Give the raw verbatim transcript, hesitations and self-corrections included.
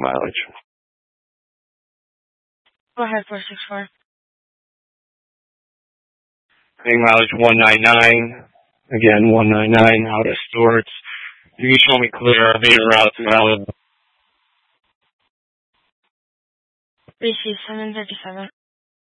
mileage. Go ahead, four six four. Paying mileage one ninety-nine. Again, one ninety-nine out of Stewart's. You can show me clear. Major routes valid. Receive seven thirty-seven.